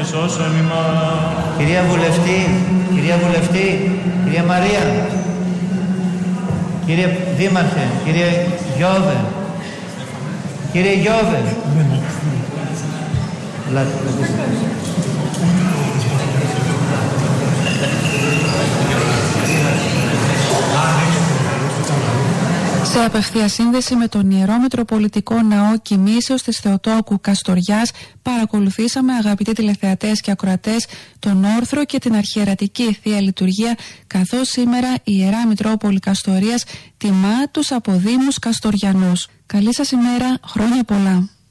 και σώσον ημάς. Κυρία Βουλευτή, κυρία Μαρία, κύριε Δήμαρχε, κύριε Γιώβε, Σε απευθεία σύνδεση με τον Ιερό Μητροπολιτικό Ναό Κοιμήσεως της Θεοτόκου Καστοριάς παρακολουθήσαμε, αγαπητοί τηλεθεατές και ακροατές, τον όρθρο και την αρχιερατική Θεία Λειτουργία, καθώς σήμερα η Ιερά Μητρόπολη Καστορίας τιμά τους αποδήμους Καστοριανούς. Καλή σας ημέρα, χρόνια πολλά.